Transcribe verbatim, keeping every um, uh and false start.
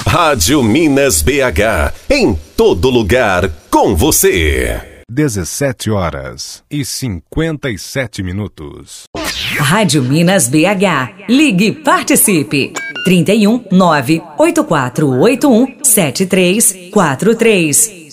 Rádio Minas B H, em todo lugar, com você. dezessete horas e cinquenta e sete minutos. Rádio Minas B H. Ligue e participe. trinta e um, nove oito quatro oito um, sete três quatro três.